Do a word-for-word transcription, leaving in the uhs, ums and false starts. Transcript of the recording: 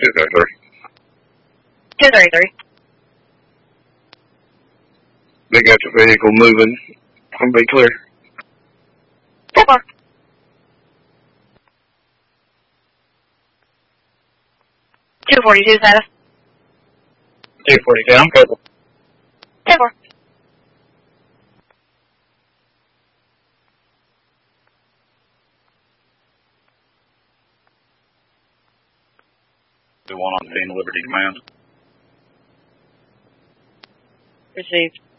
two thirty-three. two thirty-three. They got your vehicle moving. I'm be clear. ten four. two forty-two status. two forty-two, I'm good. ten four. The one on scene, Liberty Command. Received.